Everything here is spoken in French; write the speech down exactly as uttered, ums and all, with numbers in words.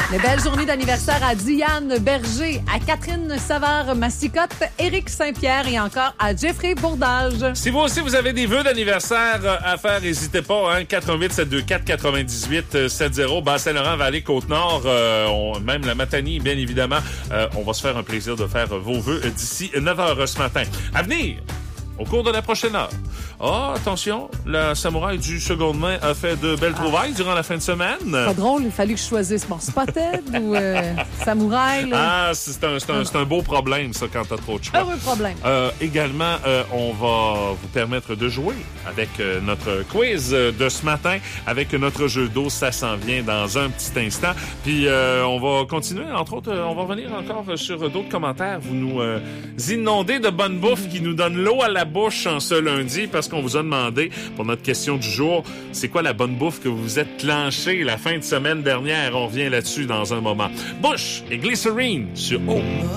Une belle journée d'anniversaire à Diane Berger, à Catherine Savard-Massicotte, Éric Saint-Pierre et encore à Jeffrey Bourdage. Si vous aussi, vous avez des vœux d'anniversaire à faire, n'hésitez pas, hein, quatre un huit sept deux quatre quatre-vingt-dix-huit soixante, Bas-Saint-Laurent, Vallée, Côte-Nord, euh, on, même la Matanie, bien évidemment. Euh, on va se faire un plaisir de faire vos vœux d'ici neuf heures ce matin. À venir, au cours de la prochaine heure. Ah, oh, attention, la samouraï du seconde main a fait de belles ah. trouvailles durant la fin de semaine. Pas drôle, il a fallu que je choisisse mon Spotted ou euh, Samouraï. Là. Ah, c'est un, c'est, un, c'est un beau problème, ça, quand t'as trop de choix. Heureux problème. Euh, également, euh, on va vous permettre de jouer avec euh, notre quiz de ce matin, avec notre jeu d'eau. Ça s'en vient dans un petit instant. Puis, euh, on va continuer. Entre autres, on va revenir encore sur d'autres commentaires. Vous nous euh, inondez de bonne bouffe qui nous donne l'eau à la bouche en ce lundi parce qu'on vous a demandé pour notre question du jour, c'est quoi la bonne bouffe que vous vous êtes clenchée la fin de semaine dernière? On revient là-dessus dans un moment. Bush et Glycerine sur O.